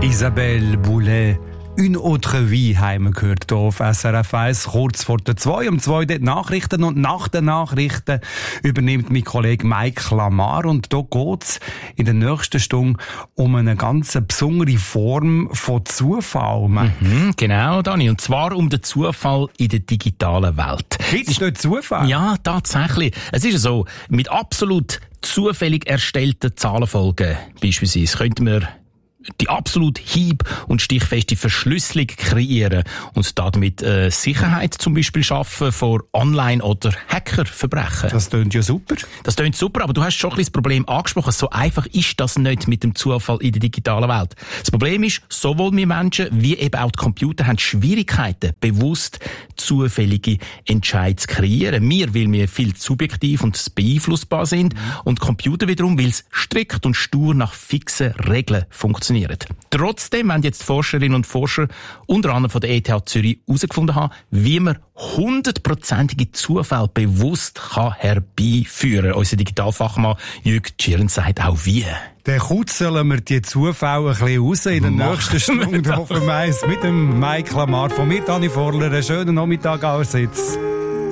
Isabelle Boulay. «Une autre vie» haben wir gehört hier auf SRF 1, kurz vor der 2. Um 2 die Nachrichten und nach den Nachrichten übernimmt mein Kollege Mike Lamar und da geht's in der nächsten Stunde um eine ganz besondere Form von Zufall. Genau, Dani, und zwar um den Zufall in der digitalen Welt. Gibt es dort Zufall? Ja, tatsächlich. Es ist so, mit absolut zufällig erstellten Zahlenfolgen beispielsweise könnten wir die absolut hieb- und stichfeste Verschlüsselung kreieren und damit Sicherheit zum Beispiel schaffen vor Online- oder Hackerverbrechen. Das klingt ja super. Das klingt super, aber du hast schon ein bisschen das Problem angesprochen. So einfach ist das nicht mit dem Zufall in der digitalen Welt. Das Problem ist, sowohl wir Menschen wie eben auch die Computer haben Schwierigkeiten, bewusst zufällige Entscheidungen zu kreieren. Weil wir viel subjektiv und beeinflussbar sind und Computer wiederum, weil es strikt und stur nach fixen Regeln funktioniert. Trotzdem haben jetzt Forscherinnen und Forscher unter anderem von der ETH Zürich herausgefunden haben, wie man 100%ige Zufall bewusst herbeiführen kann. Unser Digitalfachmann Jürg Tschirn sagt auch wie. Dann kutzeln wir die Zufälle ein bisschen raus in der nächsten Stunde. Hoffen wir mit dem Mike Lamar. Von mir, Dani Vorler, einen schönen Nachmittag allerseits.